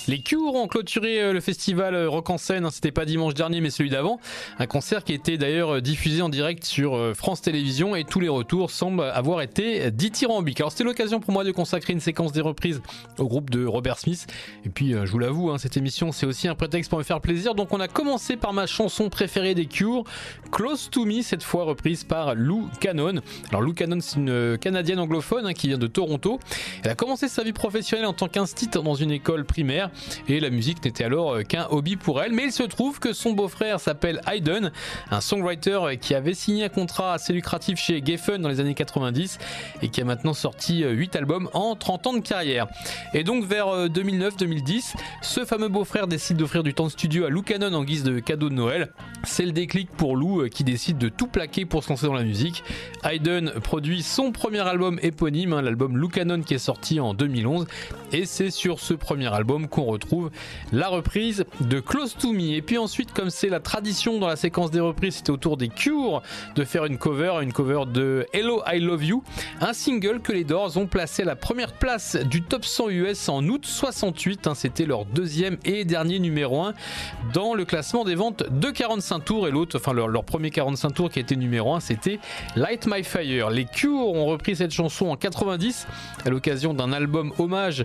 Les Cure ont clôturé le festival Rock en Seine, c'était pas dimanche dernier mais celui d'avant, un concert qui était d'ailleurs diffusé en direct sur France Télévisions et tous les retours semblent avoir été dithyrambiques. Alors c'était l'occasion pour moi de consacrer une séquence des reprises au groupe de Robert Smith et puis je vous l'avoue, cette émission c'est aussi un prétexte pour me faire plaisir, donc on a commencé par ma chanson préférée des Cure, Close to Me, cette fois reprise par Lou Cannon. Alors Lou Cannon c'est une Canadienne anglophone qui vient de Toronto, elle a commencé sa vie professionnelle en tant qu'institutrice dans une école primaire et la musique n'était alors qu'un hobby pour elle, mais il se trouve que son beau-frère s'appelle Hayden, un songwriter qui avait signé un contrat assez lucratif chez Geffen dans les années 90 et qui a maintenant sorti 8 albums en 30 ans de carrière. Et donc vers 2009-2010, ce fameux beau-frère décide d'offrir du temps de studio à Lou Cannon en guise de cadeau de Noël. C'est le déclic pour Lou qui décide de tout plaquer pour se lancer dans la musique. Hayden produit son premier album éponyme, l'album Lou Cannon qui est sorti en 2011 et c'est sur ce premier album qu'on retrouve la reprise de Close to Me. Et puis ensuite, comme c'est la tradition dans la séquence des reprises, c'était au tour des Cure de faire une cover de Hello I Love You, un single que les Doors ont placé à la première place du top 100 US en août 68, c'était leur deuxième et dernier numéro 1 dans le classement des ventes de 45 tours, et l'autre, leur premier 45 tours qui a été numéro 1, c'était Light My Fire. Les Cure ont repris cette chanson en 90 à l'occasion d'un album hommage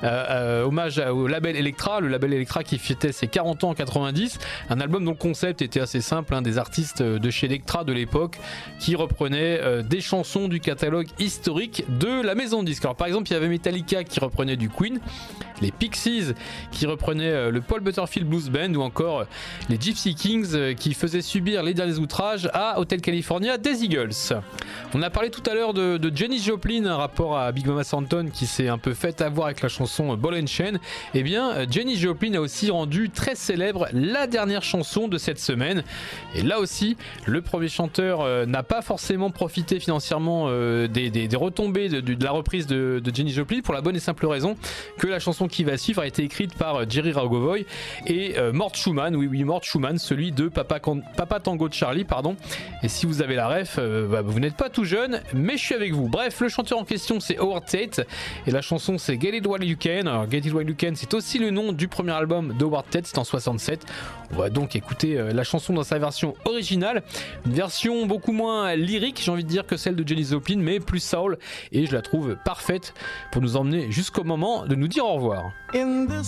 au label Elektra, le label Elektra qui fêtait ses 40 ans en 90, un album dont le concept était assez simple, des artistes de chez Elektra de l'époque qui reprenaient des chansons du catalogue historique de la maison de disques. Alors par exemple il y avait Metallica qui reprenait du Queen, les Pixies qui reprenaient le Paul Butterfield Blues Band ou encore les Gypsy Kings qui faisaient subir les derniers outrages à Hotel California des Eagles. On a parlé tout à l'heure de Janis Joplin, un rapport à Big Mama Thornton qui s'est un peu fait avoir avec la chanson Ball and Chain. Eh bien Janis Joplin a aussi rendu très célèbre la dernière chanson de cette semaine et là aussi le premier chanteur n'a pas forcément profité financièrement des retombées de la reprise de Janis Joplin pour la bonne et simple raison que la chanson qui va suivre a été écrite par Jerry Ragovoy et Mort Schumann, oui Mort Schumann, celui de Papa Tango Charlie, pardon. Et si vous avez la ref, vous n'êtes pas tout jeune, mais je suis avec vous. Bref, le chanteur en question c'est Howard Tate et la chanson c'est Get It While You Can. Alors Get It While You Can, c'est aussi le nom du premier album d'Howard Tate, c'est en 67. On va donc écouter la chanson dans sa version originale, une version beaucoup moins lyrique, j'ai envie de dire, que celle de Janis Joplin, mais plus soul, et je la trouve parfaite pour nous emmener jusqu'au moment de nous dire au revoir.